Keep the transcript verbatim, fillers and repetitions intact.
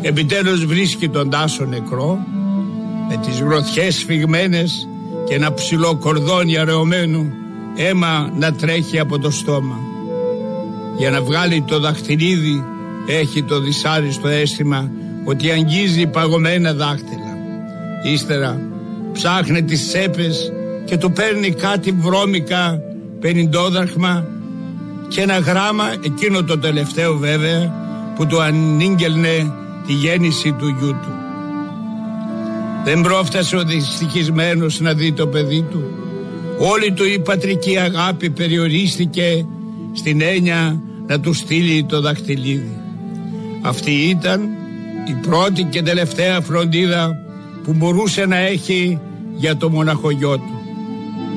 επιτέλους βρίσκει τον Τάσο νεκρό, με τις γροθιές σφιγμένες και ένα ψηλό κορδόνι αραιωμένο αίμα να τρέχει από το στόμα. Για να βγάλει το δαχτυλίδι έχει το δυσάριστο αίσθημα ότι αγγίζει παγωμένα δάχτυλα. Ύστερα ψάχνει τις τσέπες και του παίρνει κάτι βρώμικα πενηντόδραχμα και ένα γράμμα, εκείνο το τελευταίο βέβαια, που του ανήγγελνε τη γέννηση του γιού του. Δεν πρόφτασε ο δυστυχισμένος να δει το παιδί του. Όλη του η πατρική αγάπη περιορίστηκε στην έννοια να του στείλει το δαχτυλίδι. Αυτή ήταν η πρώτη και τελευταία φροντίδα που μπορούσε να έχει για το μοναχογιό του.